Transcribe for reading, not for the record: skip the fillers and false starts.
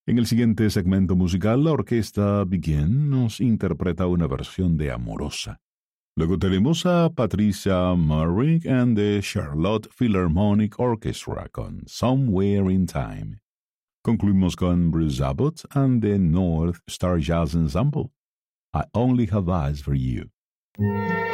En el siguiente segmento musical, la orquesta Begin nos interpreta una versión de Amorosa. Luego tenemos a Patricia Merrick and the Charlotte Philharmonic Orchestra con Somewhere in Time. Concluimos con Bruce Abbott and the North Star Jazz Ensemble. I Only Have Eyes for You.